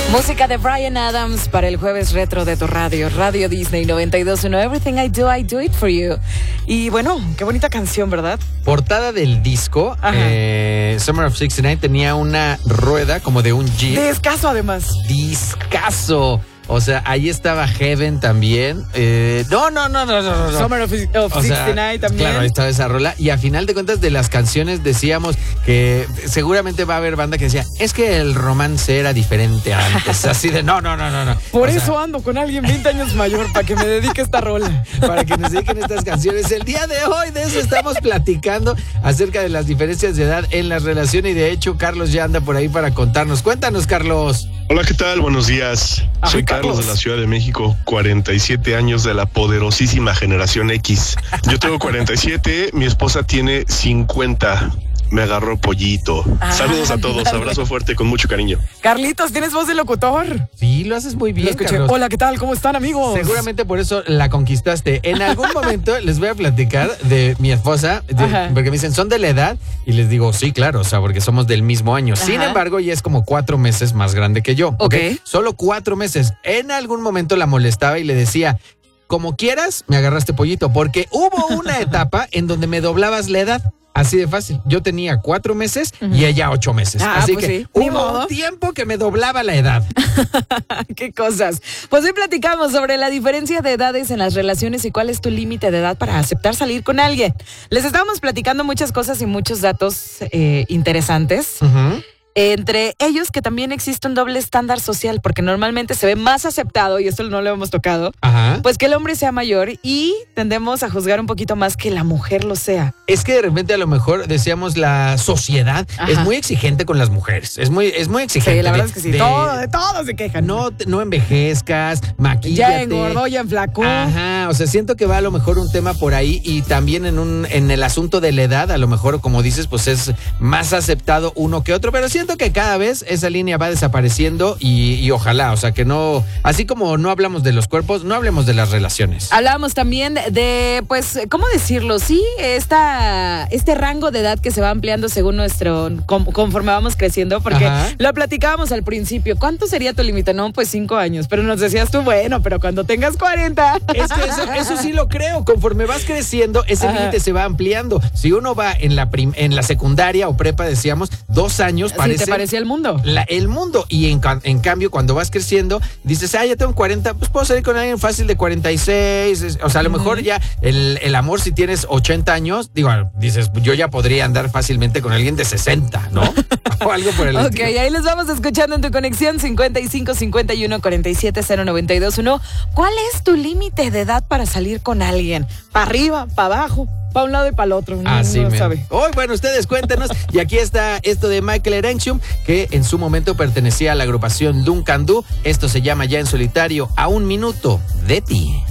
Música de Bryan Adams para el jueves retro de tu radio, Radio Disney 92.1. Everything I do it for you. Y bueno, qué bonita canción, ¿verdad? Portada del disco, Summer of 69, tenía una rueda como de un Jeep. Discazo, además. Discazo. O sea, ahí estaba Heaven también. No. Summer of 69 también. Claro, ahí estaba esa rola. Y a final de cuentas de las canciones decíamos que seguramente va a haber banda que decía, es que el romance era diferente antes. Así de, no. Por eso ando con alguien 20 años mayor, para que me dedique esta rola. Para que nos dediquen estas canciones. El día de hoy de eso estamos platicando acerca de las diferencias de edad en las relaciones. Y de hecho, Carlos ya anda por ahí para contarnos. Cuéntanos, Carlos. Hola, ¿qué tal? Buenos días. Soy Carlos de la Ciudad de México, 47 años de la poderosísima generación X. Yo tengo 47, mi esposa tiene 50. Me agarró pollito. Saludos a todos, abrazo fuerte con mucho cariño. Carlitos, ¿tienes voz de locutor? Sí, lo haces muy bien, Carlos. Hola, ¿qué tal? ¿Cómo están, amigos? Seguramente por eso la conquistaste. En algún momento les voy a platicar de mi esposa, porque me dicen, ¿son de la edad? Y les digo, sí, claro, o sea, porque somos del mismo año. Sin embargo, ella es como 4 meses más grande que yo. Ok. Solo 4 meses. En algún momento la molestaba y le decía, como quieras, me agarraste pollito, porque hubo una etapa en donde me doblabas la edad. Así de fácil. Yo tenía 4 meses y ella 8 meses. Así pues que sí. hubo un tiempo que me doblaba la edad. Qué cosas. Pues hoy platicamos sobre la diferencia de edades en las relaciones y cuál es tu límite de edad para aceptar salir con alguien. Les estábamos platicando muchas cosas y muchos datos interesantes. Entre ellos que también existe un doble estándar social, porque normalmente se ve más aceptado, y esto no lo hemos tocado, pues que el hombre sea mayor y tendemos a juzgar un poquito más que la mujer lo sea. Es que de repente a lo mejor decíamos la sociedad es muy exigente con las mujeres, es muy exigente. Sí, la verdad es que sí, de todo se quejan. No envejezcas, maquíllate. Ya engordó, ya enflacó. O sea, siento que va a lo mejor un tema por ahí y también en el asunto de la edad, a lo mejor como dices, pues es más aceptado uno que otro, pero siento que cada vez esa línea va desapareciendo y ojalá, o sea que no, así como no hablamos de los cuerpos, no hablemos de las relaciones. Hablábamos también de, pues, ¿cómo decirlo? Sí, este rango de edad que se va ampliando según conforme vamos creciendo, porque lo platicábamos al principio. ¿Cuánto sería tu límite? No, pues 5 años, pero nos decías tú, bueno, pero cuando tengas 40. Es que eso sí lo creo, conforme vas creciendo, ese límite se va ampliando. Si uno va en la secundaria o prepa, decíamos, 2 años, parece... ¿Te parecía el mundo? El mundo, y en cambio, cuando vas creciendo, dices, ya tengo 40, pues puedo salir con alguien fácil de 46, o sea, a lo mejor ya el amor, si tienes 80 años, dices, yo ya podría andar fácilmente con alguien de 60, ¿no? O algo por el estilo. Ok, ahí les vamos escuchando en tu conexión 55 51 47 0921. ¿Cuál es tu límite de edad para salir con alguien? ¿Para arriba, para abajo? Para un lado y para el otro, no sabe. Hoy, bueno, ustedes cuéntenos. Y aquí está esto de Michael Erenchum, que en su momento pertenecía a la agrupación Duncan Du. Esto se llama Ya en Solitario, A un Minuto de Ti.